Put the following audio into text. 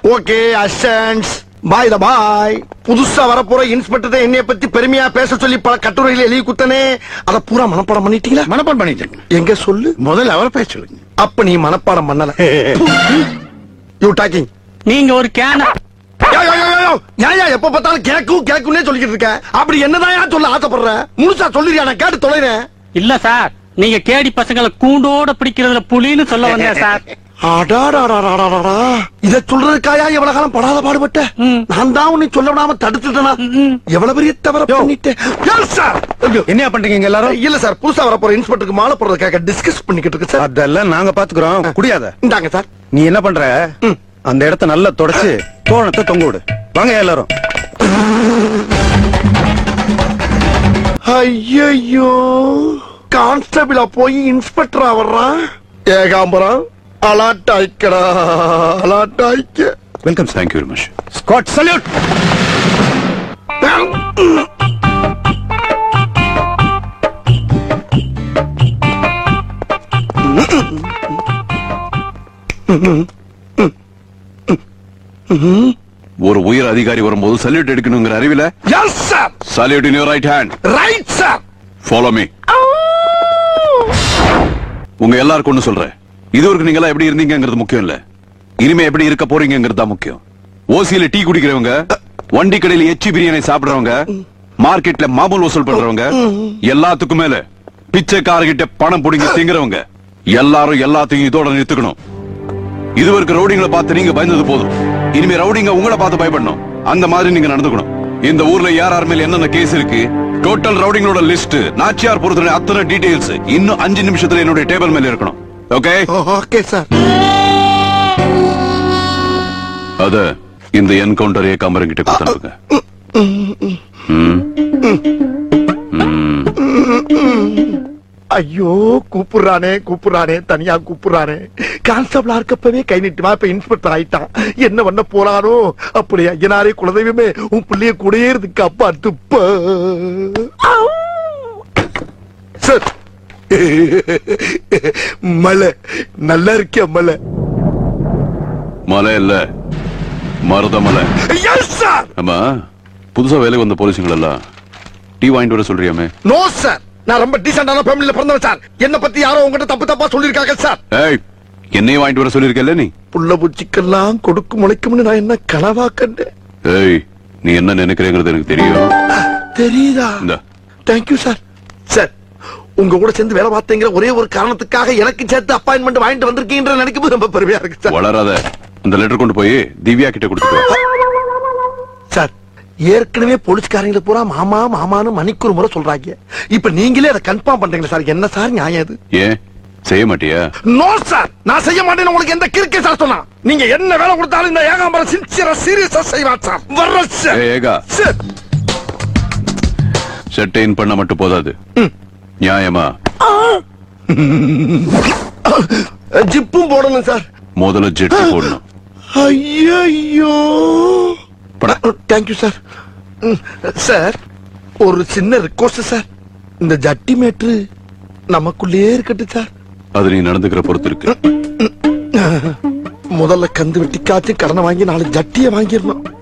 Okay அசன்ஸ் பாய் த பாய். புதுசா வரப்போற inspector என்னைய பத்தி பெருமையா பேச சொல்லி பல கட்டுரைகள் எழுதி குத்தனே, அத பூரா மனப்பாடம் பண்ணிட்டீங்களா? மனப்பாடம் பண்ணிட்டேன். எங்க சொல்லு. முதல்ல அவரை பேச சொல்லுங்க. அப்ப நீ மனப்பாடம் பண்ணல. You talking. நீங்க ஒரு கேன எப்ப பார்த்தாலும் கேக்குன்னே சொல்லிக்கிட்டு இருக்க. அப்படி என்னதான் சொல்ல ஆசைப்படுற? முழுசா சொல்லிரியா? நான் கேட்டு தொலைறேன். இல்ல சார், நீங்க கேடி பசங்களை கூண்டோட பிடிக்கிறதுல புலின்னு சொல்ல வந்தேன் சார். இத சொல்றதுக்காயா எவ்வளவு காலம் படாத பாடுபட்ட? நான் தான் உன்னை சொல்ல விடாம தடுத்துட்டேனா? எவ்வளவு பெரிய தவற பண்ணிட்டேன். என்ன பண்றீங்க எல்லாரும்? இல்ல சார், புதுசா வரப்போற இன்ஸ்பெக்டருக்கு மாலை போடுறதுக்காக டிஸ்கஸ் பண்ணிக்கிட்டு இருக்கு சார். அதெல்லாம் நாங்க பாத்துக்கிறோம். குடியாத. இந்தாங்க சார். நீ என்ன பண்ற? அந்த இடத்த நல்லா தொடச்சு தோரணத்தை தொங்க விடு. வாங்க எல்லாரும். ஐயோ, கான்ஸ்டபிளா போய் இன்ஸ்பெக்டரா வர்றான். Ekambaram அலாட்டாய்க்கடா, அலாட்டாய்க்க. Welcome. Thank you very much. Scott salute. ஒரு உயர் அதிகாரி வரும்போது salute எடுக்கணுங்கிற அறிவில yes sir. Salute in your right hand. Right sir. Follow me. உங்க எல்லாருக்கும் ஒண்ணு சொல்றேன். இதுவரைக்கும் நீங்க எல்லாம் எப்படி இருந்தீங்கிறது முக்கியம் இல்ல, இனிமே எப்படி இருக்க போறீங்கிறது தான் முக்கியம். ஓசியில டீ குடிக்கிறவங்க, வண்டி கடையில எச்சி பிரியாணி சாப்பிடுறவங்க, மார்க்கெட்ல மாமூல் வசூல் பண்றவங்க, எல்லாத்துக்கும் மேல பிச்சைக்காரர்கிட்ட பணம் புடிங்க திங்கிறவங்க எல்லாரும் எல்லாத்தையும் இதோட நிறுத்துக்கணும். இதுவரைக்கும் ரவுடிங்களை பார்த்து நீங்க பயந்தது போதும். இனிமே ரவுடிங்க உங்களை பார்த்து பயப்படணும். அந்த மாதிரி நீங்க நடந்துக்கணும். இந்த ஊர்ல யார் மேல என்னென்ன கேஸ் இருக்கு, டோட்டல் ரவுடிங்களோட லிஸ்ட், நாச்சியார் பொறுத்த அத்தனை டீடைல்ஸ் இன்னும் 5 நிமிஷத்துல என்னுடைய டேபிள் மேல இருக்கணும். ஓகே? Okay sir. அத இந்த என்கவுண்டர் ஏகாம்பரம் கிட்ட கொடுத்துருங்க. ஐயோ, கூப்பிடுறானே தனியா கூப்பிடுறானே. கான்ஸ்டபிளா இருக்கப்பவே கை நீட்டுமா, இப்ப இன்ஸ்பெக்டர் ஆயிட்டான். என்ன பண்ண போறானோ? அப்படி ஐயனாரே குலதெய்வமே, உன் பிள்ளைய கூடயே இருக்கு அப்பா துப்ப. சார், மலை நல்லா இருக்கியா? மலை மலை இல்ல, மருதமலை. Yes sir. ஆமா, புதுசா வேலைக்கு வந்த போலீஸுங்க எல்லாம் டீ வாங்கிட்டு வர சொல்றியாமே? நோ சார், நான் ரொம்ப டீசென்டான ஃபேமிலில பிறந்தவன் சார். என்ன பத்தி யாரோ உங்ககிட்ட தப்பா சொல்லிருக்காங்க சார். ஏய், என்னையும் வாங்கிட்டு வர சொல்லிருக்கல நீ? புள்ள பூச்சிக்கெல்லாம் கொடுக்கும் முளைக்கும்னு நான் என்ன கனவா கண்டேன். ஏய், நீ என்ன நினைக்கிறேங்கிறது எனக்கு தெரியும். தெரியுதா? இந்த தேங்க்யூ சார். சார், உங்க கூட சேர்ந்து வேலை பார்த்தேங்கிற ஒரே ஒரு காரணத்துக்காக எனக்கு சேர்த்து அப்பாயின்மெண்ட் வாங்கிட்டு வந்திருக்கீங்க நினைக்கும் போது ரொம்ப பெருமையா இருக்கு சார். வளராத. அந்த லெட்டர் கொண்டு போய் திவ்யா கிட்ட கொடுத்துட்டு சார். ஏற்கனவே போலீஸ்காரங்களை பூரா மாமா மாமான்னு மணிக்கு ஒரு முறை சொல்றாங்க. இப்ப நீங்களே அதை கன்ஃபார்ம் பண்றீங்களா சார்? என்ன சார் நியாயம் அது? ஏன் செய்ய மாட்டியா? நோ சார், நான் செய்ய மாட்டேன்னு உங்களுக்கு எந்த கிறுக்கே சார் சொன்னா? நீங்க என்ன வேலை கொடுத்தாலும் இந்த ஏகாம்பரம் சின்சியரா சீரியஸா செய்வார் சார். வர்ற சார். ஏகா சார், செட்டைன் பண்ண மட்டும் போதாது, நியாயமா ஜிப்பும் போடணும் சார். முதல்ல ஜெட்டி போடணும். ஐயோ, தேங்க்யூ சார். சார், ஒரு சின்ன ரிக்வெஸ்ட் சார். இந்த ஜட்டி மேட்ரு நமக்குள்ளே இருக்கட்டும் சார். அது நீ நடந்துக்கிற பொறுத்து இருக்கு. முதல்ல கந்து வெட்டிக்காச்சும் கடனை வாங்கி 4 ஜட்டியை வாங்கிடணும்.